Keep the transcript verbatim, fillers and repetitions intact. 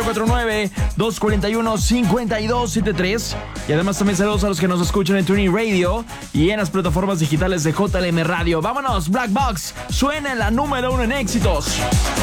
cuatro nueve, dos cuatro uno, cinco dos siete tres. Y además también saludos a los que nos escuchan en TuneIn Radio y en las plataformas digitales de J L M Radio. Vámonos, Black Box, suena la número uno en éxitos.